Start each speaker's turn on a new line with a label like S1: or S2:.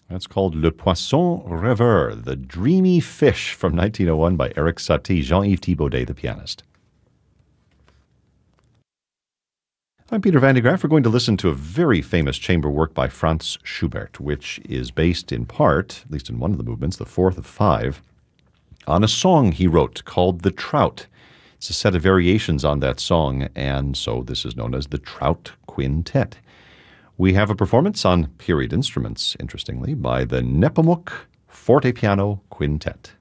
S1: That's called Le Poisson Rêveur, The Dreamy Fish, from 1901 by Eric Satie, Jean-Yves Thibaudet, the pianist. I'm Peter Van de Graaff. We're going to listen to a very famous chamber work by Franz Schubert, which is based in part, at least in one of the movements, the fourth of five, on a song he wrote called The Trout. It's a set of variations on that song, and so this is known as the Trout Quintet. We have a performance on period instruments, interestingly, by the Nepomuk Fortepiano Quintet.